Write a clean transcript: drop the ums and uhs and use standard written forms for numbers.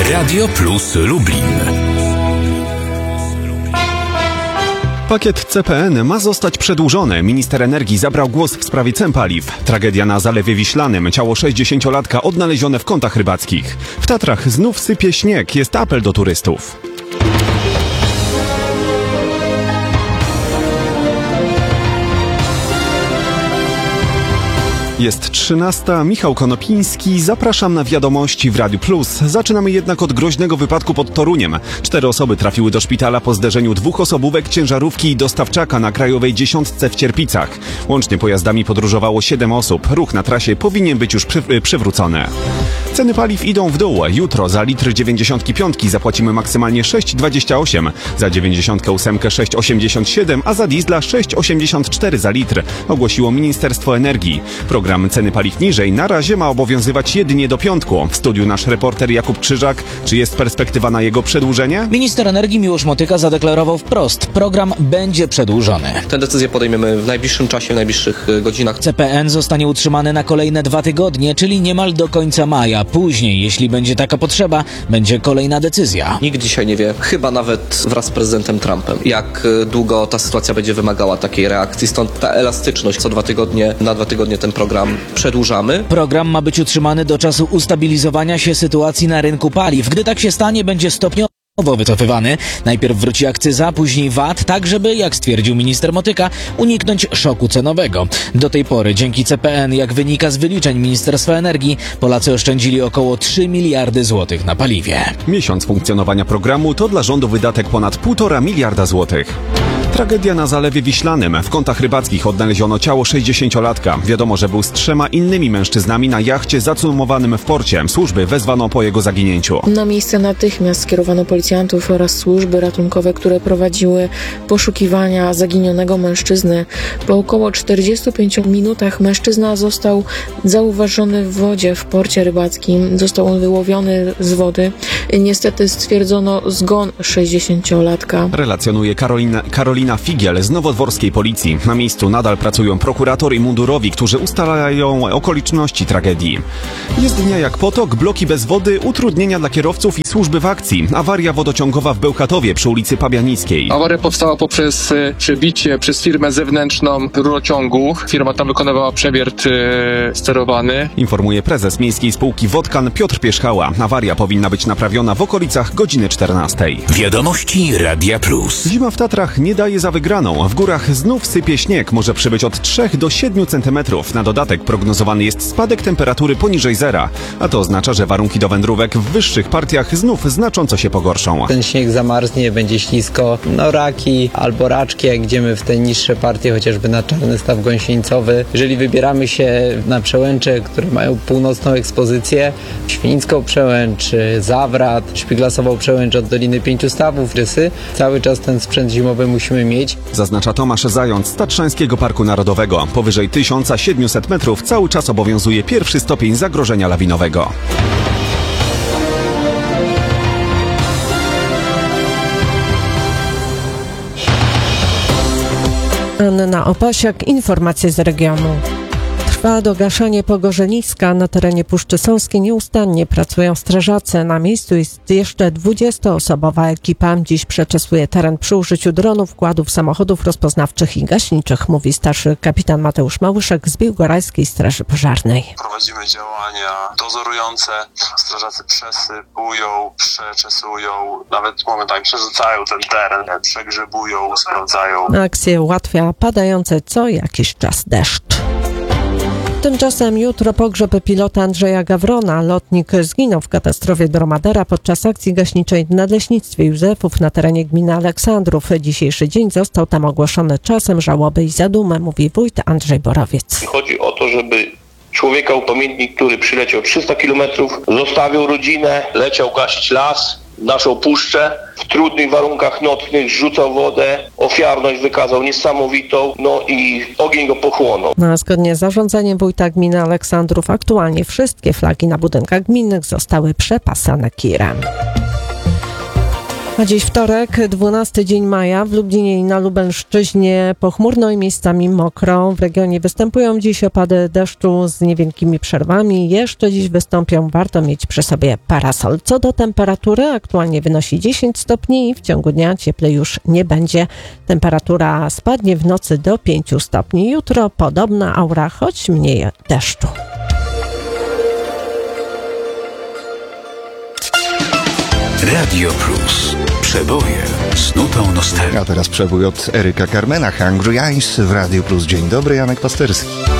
Radio Plus Lublin. Pakiet CPN ma zostać przedłużony. Minister energii zabrał głos w sprawie cen paliw. Tragedia na Zalewie Wiślanym. Ciało 60-latka odnalezione w kątach rybackich. W Tatrach znów sypie śnieg. Jest apel do turystów. Jest 13. Michał Konopiński. Zapraszam na wiadomości w Radiu Plus. Zaczynamy jednak od groźnego wypadku pod Toruniem. 4 osoby trafiły do szpitala po zderzeniu 2 osobówek, ciężarówki i dostawczaka na Krajowej 10 w Cierpicach. Łącznie pojazdami podróżowało 7 osób. Ruch na trasie powinien być już przywrócony. Ceny paliw idą w dół. Jutro za litr 95 zapłacimy maksymalnie 6,28, za 98 6,87, a za diesla 6,84 za litr, ogłosiło Ministerstwo Energii. Program ceny paliw niżej na razie ma obowiązywać jedynie do piątku. W studiu nasz reporter Jakub Krzyżak. Czy jest perspektywa na jego przedłużenie? Minister energii Miłosz Motyka zadeklarował wprost: program będzie przedłużony. Tę decyzję podejmiemy w najbliższym czasie, w najbliższych godzinach. CPN zostanie utrzymany na kolejne 2 tygodnie, czyli niemal do końca maja. Później, jeśli będzie taka potrzeba, będzie kolejna decyzja. Nikt dzisiaj nie wie, chyba nawet wraz z prezydentem Trumpem, jak długo ta sytuacja będzie wymagała takiej reakcji. Stąd ta elastyczność. Co 2 tygodnie, na 2 tygodnie ten program przedłużamy. Program ma być utrzymany do czasu ustabilizowania się sytuacji na rynku paliw. Gdy tak się stanie, będzie stopniowo wycofywany. Najpierw wróci akcyza, później VAT, tak żeby, jak stwierdził minister Motyka, uniknąć szoku cenowego. Do tej pory dzięki CPN, jak wynika z wyliczeń Ministerstwa Energii, Polacy oszczędzili około 3 miliardy złotych na paliwie. Miesiąc funkcjonowania programu to dla rządu wydatek ponad 1,5 miliarda złotych. Tragedia na Zalewie Wiślanym. W kątach rybackich odnaleziono ciało 60-latka. Wiadomo, że był z 3 innymi mężczyznami na jachcie zacumowanym w porcie. Służby wezwano po jego zaginięciu. Na miejsce natychmiast skierowano policjantów oraz służby ratunkowe, które prowadziły poszukiwania zaginionego mężczyzny. Po około 45 minutach mężczyzna został zauważony w wodzie w porcie rybackim. Został on wyłowiony z wody. Niestety stwierdzono zgon 60-latka. Relacjonuje Karolina Figiel z nowodworskiej policji. Na miejscu nadal pracują prokurator i mundurowi, którzy ustalają okoliczności tragedii. Jezdnia jak potok, bloki bez wody, utrudnienia dla kierowców i służby w akcji. Awaria wodociągowa w Bełchatowie przy ulicy Pabianickiej. Awaria powstała poprzez przebicie przez firmę zewnętrzną rurociągu. Firma tam wykonywała przewiert sterowany. Informuje prezes Miejskiej Spółki Wodkan Piotr Pierzchała. Awaria powinna być naprawiona w okolicach godziny 14. Wiadomości Radia Plus. Zima w Tatrach nie daje za wygraną. W górach znów sypie śnieg. Może przybyć od 3 do 7 cm. Na dodatek prognozowany jest spadek temperatury poniżej zera. A to oznacza, że warunki do wędrówek w wyższych partiach znów znacząco się pogorszą. Ten śnieg zamarznie, będzie ślisko. Raki albo raczki, jak idziemy w te niższe partie, chociażby na Czarny Staw Gąsieńcowy. Jeżeli wybieramy się na przełęcze, które mają północną ekspozycję, Świnicką Przełęcz, Zawrat, Szpiglasową Przełęcz od Doliny Pięciu Stawów, Rysy, cały czas ten sprzęt zimowy musimy mieć. Zaznacza Tomasz Zając z Tatrzańskiego Parku Narodowego. Powyżej 1700 metrów cały czas obowiązuje 1. stopień zagrożenia lawinowego. Anna Opasiak, informacje z regionu. Trwa dogaszanie pogorzeliska. Na terenie Puszczy Sąskiej nieustannie pracują strażacy. Na miejscu jest jeszcze 20-osobowa ekipa. Dziś przeczesuje teren przy użyciu dronów, kładów, samochodów rozpoznawczych i gaśniczych, mówi starszy kapitan Mateusz Małyszek z Biłgorajskiej Straży Pożarnej. Prowadzimy działania dozorujące. Strażacy przesypują, przeczesują, nawet momentami przerzucają ten teren, przegrzebują, sprawdzają. Akcję ułatwia padający co jakiś czas deszcz. Tymczasem jutro pogrzeb pilota Andrzeja Gawrona. Lotnik zginął w katastrofie Dromadera podczas akcji gaśniczej w Nadleśnictwie Józefów na terenie gminy Aleksandrów. Dzisiejszy dzień został tam ogłoszony czasem żałoby i zadumy, mówi wójt Andrzej Borowiec. Chodzi o to, żeby człowieka upamiętnić, który przyleciał 300 kilometrów, zostawił rodzinę, leciał gasić las, naszą puszczę, w trudnych warunkach nocnych rzucał wodę, ofiarność wykazał niesamowitą, i ogień go pochłonął. A zgodnie z zarządzeniem wójta gminy Aleksandrów aktualnie wszystkie flagi na budynkach gminnych zostały przepasane kirem. A dziś wtorek, 12 dzień maja. W Lublinie i na Lubelszczyźnie pochmurno i miejscami mokro. W regionie występują dziś opady deszczu z niewielkimi przerwami. Jeszcze dziś wystąpią, warto mieć przy sobie parasol. Co do temperatury, aktualnie wynosi 10 stopni i w ciągu dnia cieplej już nie będzie. Temperatura spadnie w nocy do 5 stopni. Jutro podobna aura, choć mniej deszczu. Radio Plus. Przeboje z nutą nostalgii. A teraz przebój od Eryka Carmena, Hungry Eyes w Radio Plus. Dzień dobry, Janek Pasterski.